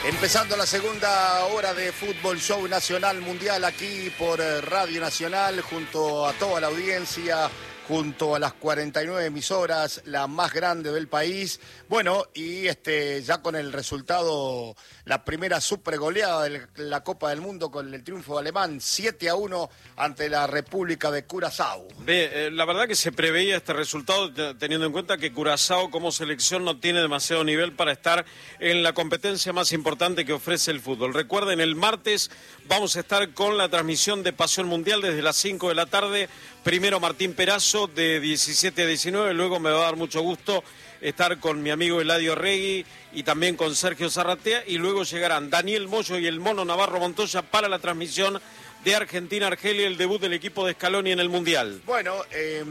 Empezando la segunda hora de Fútbol Show Nacional Mundial aquí por Radio Nacional, junto a toda la audiencia, junto a las 49 emisoras, la más grande del país. Bueno, y ya con el resultado, la primera supergoleada de la Copa del Mundo con el triunfo alemán, 7-1 ante la República de Curazao. La verdad que se preveía este resultado teniendo en cuenta que Curazao como selección no tiene demasiado nivel para estar en la competencia más importante que ofrece el fútbol. Recuerden, el martes vamos a estar con la transmisión de Pasión Mundial desde las 5 de la tarde. Primero Martín Perazo de 17 a 19, luego me va a dar mucho gusto estar con mi amigo Eladio Regui y también con Sergio Zarratea, y luego llegarán Daniel Moyo y el Mono Navarro Montoya para la transmisión de Argentina-Argelia, el debut del equipo de Scaloni en el Mundial. Bueno,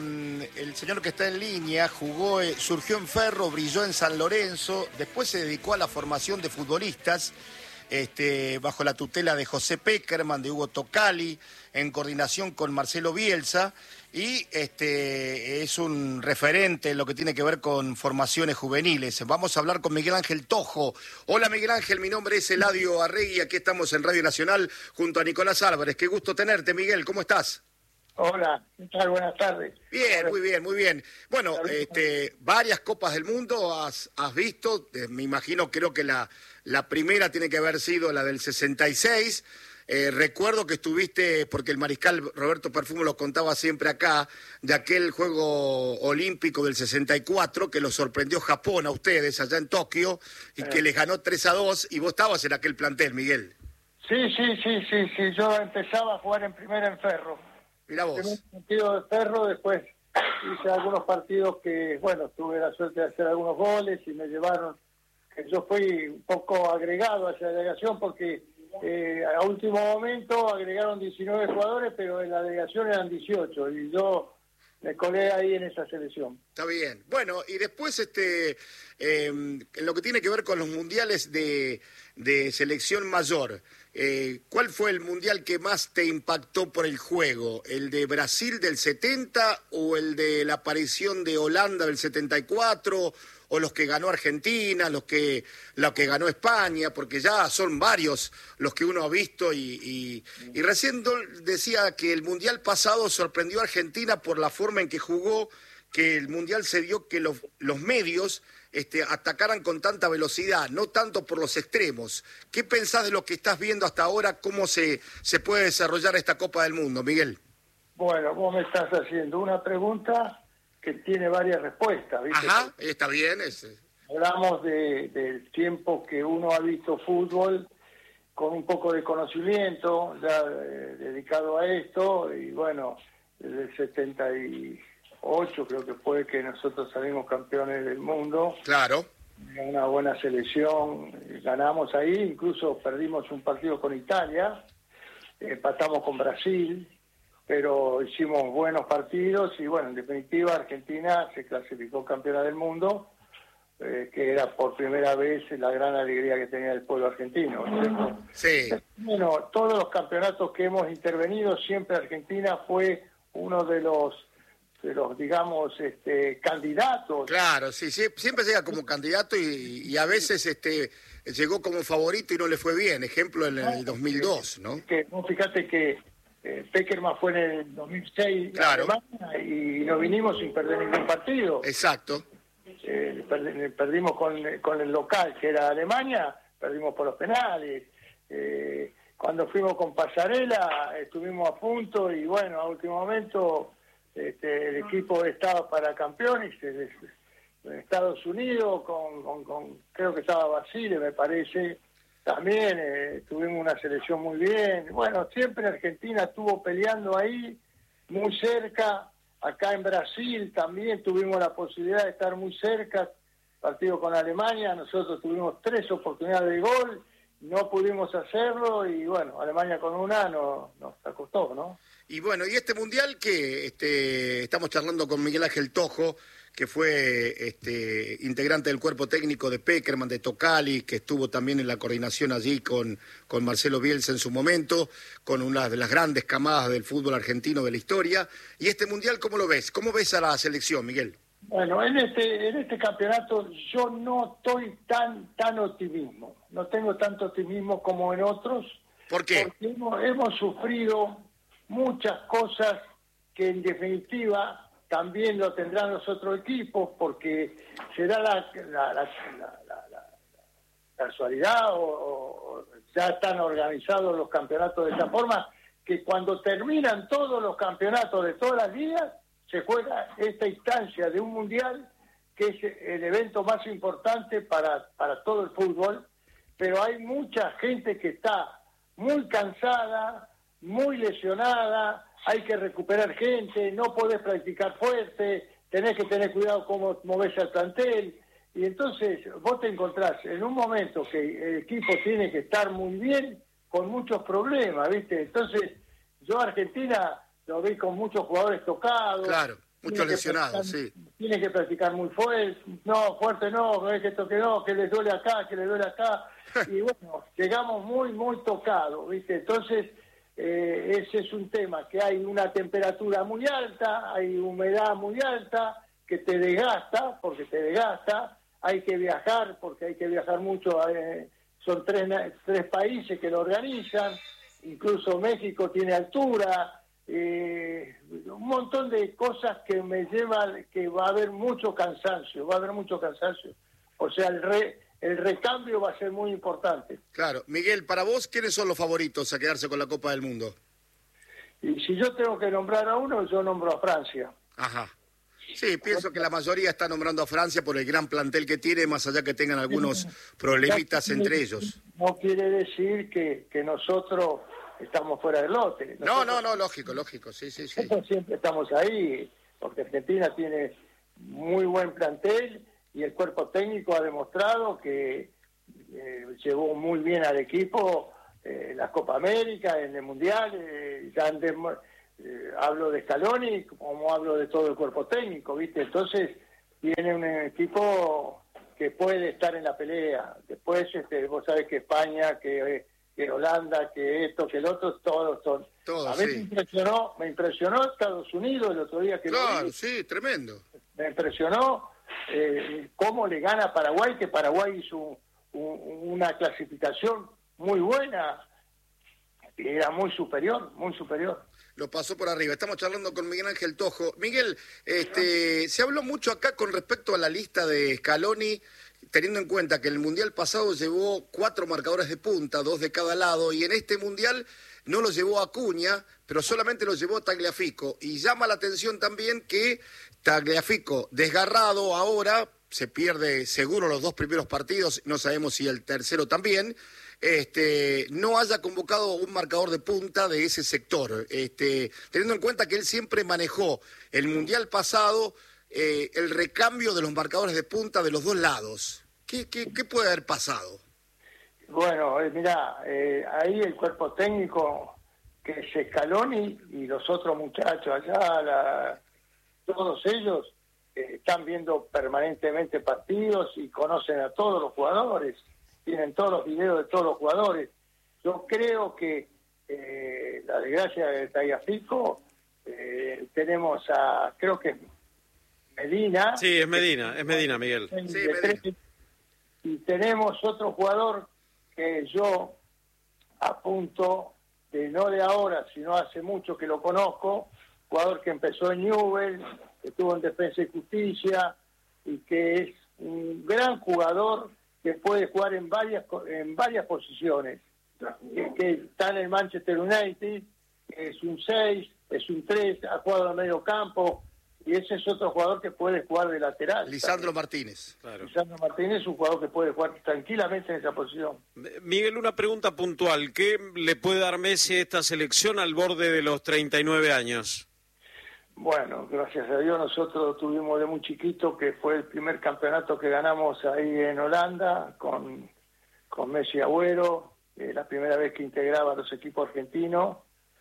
el señor que está en línea jugó, surgió en Ferro, brilló en San Lorenzo, después se dedicó a la formación de futbolistas, bajo la tutela de José Peckerman, de Hugo Tocali, en coordinación con Marcelo Bielsa, y es un referente en lo que tiene que ver con formaciones juveniles. Vamos a hablar con Miguel Ángel Tojo. Hola Miguel Ángel, mi nombre es Eladio Arregui, aquí estamos en Radio Nacional junto a Nicolás Álvarez. Qué gusto tenerte, Miguel, ¿cómo estás? Hola, ¿qué tal? Buenas tardes. Bien, muy bien, muy bien. Bueno, varias Copas del Mundo has visto, me imagino, creo que la primera tiene que haber sido la del 66. Recuerdo que estuviste, porque el mariscal Roberto Perfumo lo contaba siempre acá, de aquel juego olímpico del 64, que lo sorprendió Japón a ustedes allá en Tokio, y que les ganó 3-2, y vos estabas en aquel plantel, Miguel. Sí, yo empezaba a jugar en primera en Ferro. Mirá vos. En un partido de Ferro, después hice algunos partidos que, bueno, tuve la suerte de hacer algunos goles y me llevaron, que yo fui un poco agregado a esa delegación porque a último momento agregaron 19 jugadores, pero en la delegación eran 18 y yo me colé ahí en esa selección. Está bien. Bueno, y después en lo que tiene que ver con los mundiales de selección mayor, ¿cuál fue el mundial que más te impactó por el juego? ¿El de Brasil del 70 o el de la aparición de Holanda del 74? ¿O los que ganó Argentina, lo que ganó España? Porque ya son varios los que uno ha visto y recién decía que el Mundial pasado sorprendió a Argentina por la forma en que jugó, que el Mundial se dio que los medios atacaran con tanta velocidad, no tanto por los extremos. ¿Qué pensás de lo que estás viendo hasta ahora? ¿Cómo se puede desarrollar esta Copa del Mundo, Miguel? Bueno, vos me estás haciendo una pregunta que tiene varias respuestas, ¿viste? Ajá, está bien. Hablamos del tiempo que uno ha visto fútbol con un poco de conocimiento ya dedicado a esto, y bueno, desde el 78 creo que fue que nosotros salimos campeones del mundo. Claro. Una buena selección, ganamos ahí, incluso perdimos un partido con Italia, empatamos con Brasil, pero hicimos buenos partidos y bueno, en definitiva Argentina se clasificó campeona del mundo, que era por primera vez la gran alegría que tenía el pueblo argentino, ¿cierto? Sí. Bueno, todos los campeonatos que hemos intervenido, siempre Argentina fue uno de los digamos, candidatos. Claro, sí, siempre llega como candidato y a veces llegó como favorito y no le fue bien. Ejemplo en el 2002, ¿no? Fíjate que Peckerman fue en el 2006 claro. a Alemania y no vinimos sin perder ningún partido. Exacto. Perdimos con el local, que era Alemania, perdimos por los penales. Cuando fuimos con Pasarela estuvimos a punto y bueno, a último momento el equipo estaba para campeones en Estados Unidos, con creo que estaba Basile, me parece. También tuvimos una selección muy bien. Bueno, siempre Argentina estuvo peleando ahí, muy cerca. Acá en Brasil también tuvimos la posibilidad de estar muy cerca. Partido con Alemania, nosotros tuvimos 3 oportunidades de gol, no pudimos hacerlo y bueno, Alemania con una nos costó, ¿no? Y bueno, y este mundial que estamos charlando con Miguel Ángel Tojo, que fue integrante del cuerpo técnico de Peckerman, de Tocali, que estuvo también en la coordinación allí con Marcelo Bielsa en su momento, con una de las grandes camadas del fútbol argentino de la historia. Y este mundial, ¿cómo lo ves? ¿Cómo ves a la selección, Miguel? Bueno, en este campeonato yo no estoy tan optimismo, no tengo tanto optimismo como en otros. ¿Por qué? Porque hemos sufrido muchas cosas que en definitiva también lo tendrán los otros equipos, porque será la casualidad o ya están organizados los campeonatos de esta forma, que cuando terminan todos los campeonatos de todas las ligas, se juega esta instancia de un mundial, que es el evento más importante para todo el fútbol, pero hay mucha gente que está muy cansada, muy lesionada, hay que recuperar gente, no podés practicar fuerte, tenés que tener cuidado cómo movés al plantel, y entonces vos te encontrás en un momento que el equipo tiene que estar muy bien, con muchos problemas, ¿viste? Entonces, yo a Argentina lo vi con muchos jugadores tocados. Claro, muchos lesionados, sí. Tiene que practicar muy fuerte, fuerte no, es que toque no, que le duele acá, y bueno, llegamos muy tocados, ¿viste? Entonces, ese es un tema, que hay una temperatura muy alta, hay humedad muy alta, que te desgasta, hay que viajar, porque hay que viajar mucho, son tres países que lo organizan, incluso México tiene altura, un montón de cosas que me llevan, que va a haber mucho cansancio, o sea, el recambio va a ser muy importante. Claro. Miguel, para vos, ¿quiénes son los favoritos a quedarse con la Copa del Mundo? Y si yo tengo que nombrar a uno, yo nombro a Francia. Ajá. Sí, pienso que la mayoría está nombrando a Francia por el gran plantel que tiene, más allá que tengan algunos problemitas entre ellos. No quiere decir que nosotros estamos fuera del lote. No, lógico, sí. Nosotros siempre estamos ahí, porque Argentina tiene muy buen plantel y el cuerpo técnico ha demostrado que llevó muy bien al equipo la Copa América, en el Mundial, hablo de Scaloni como hablo de todo el cuerpo técnico, ¿viste? Entonces tiene un equipo que puede estar en la pelea. Después vos sabés que España, que Holanda, que esto, que el otro, todos son. A mí sí. me impresionó Estados Unidos el otro día que claro, sí, tremendo. Me impresionó cómo le gana a Paraguay, que Paraguay hizo una clasificación muy buena, era muy superior. Lo pasó por arriba. Estamos charlando con Miguel Ángel Tojo. Miguel, se habló mucho acá con respecto a la lista de Scaloni, teniendo en cuenta que el Mundial pasado llevó 4 marcadores de punta, 2 de cada lado, y en este Mundial no lo llevó Acuña, pero solamente lo llevó Tagliafico. Y llama la atención también que Tagliafico, desgarrado ahora, se pierde seguro los 2 primeros partidos, no sabemos si el tercero también, no haya convocado un marcador de punta de ese sector, teniendo en cuenta que él siempre manejó el Mundial pasado el recambio de los marcadores de punta de los 2 lados. ¿Qué puede haber pasado? Bueno, mirá, ahí el cuerpo técnico, que es Scaloni y los otros muchachos allá, todos ellos están viendo permanentemente partidos y conocen a todos los jugadores, tienen todos los videos de todos los jugadores. Yo creo que la desgracia de Tagliafico, tenemos creo que Medina. Sí, es Medina, Miguel. Sí, Medina. Y tenemos otro jugador que yo apunto, no de ahora, sino hace mucho que lo conozco, jugador que empezó en Newell's, que estuvo en Defensa y Justicia, y que es un gran jugador que puede jugar en varias posiciones, que está en el Manchester United, es un 6, es un 3, ha jugado en el medio campo, y ese es otro jugador que puede jugar de lateral. Lisandro Martínez. Claro. Lisandro Martínez es un jugador que puede jugar tranquilamente en esa posición. Miguel, una pregunta puntual. ¿Qué le puede dar Messi a esta selección al borde de los 39 años? Bueno, gracias a Dios nosotros tuvimos de muy chiquito, que fue el primer campeonato que ganamos ahí en Holanda, con Messi Agüero, la primera vez que integraba a los equipos argentinos.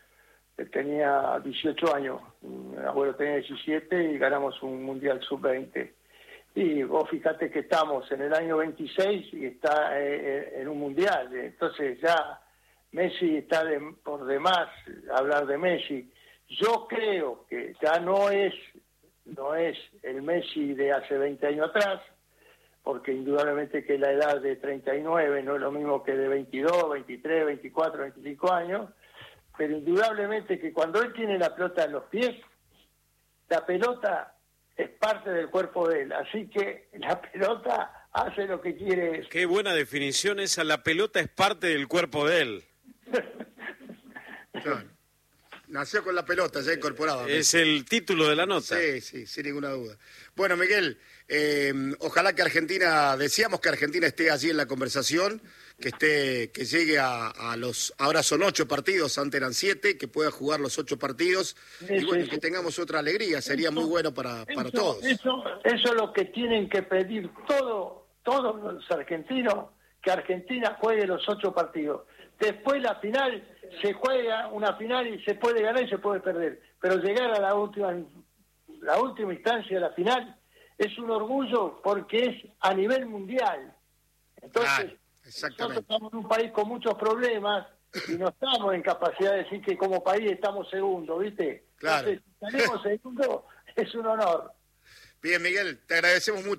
Tenía 18 años, Agüero tenía 17 y ganamos un Mundial Sub-20. Y vos fíjate que estamos en el año 26 y está en un Mundial, entonces ya Messi está por demás hablar de Messi. Yo creo que ya no es no es el Messi de hace 20 años atrás, porque indudablemente que la edad de 39 no es lo mismo que de 22, 23, 24, 25 años, pero indudablemente que cuando él tiene la pelota en los pies, la pelota es parte del cuerpo de él, así que la pelota hace lo que quiere. Qué buena definición esa, la pelota es parte del cuerpo de él. Claro. Nació con la pelota, ya incorporada. Es el título de la nota. Sí, sí, sin ninguna duda. Bueno, Miguel, ojalá que Argentina, deseamos que Argentina esté allí en la conversación, que llegue a los, ahora son 8 partidos, antes eran 7, que pueda jugar los 8 partidos, y bueno, que tengamos otra alegría, sería muy bueno para todos. Eso es lo que tienen que pedir todos los argentinos, que Argentina juegue los 8 partidos. Después la final, se juega una final y se puede ganar y se puede perder, pero llegar a la última instancia de la final es un orgullo porque es a nivel mundial. Entonces, nosotros estamos en un país con muchos problemas y no estamos en capacidad de decir que como país estamos segundos, ¿viste? Claro. Entonces, si salimos segundos, es un honor. Bien, Miguel, te agradecemos mucho.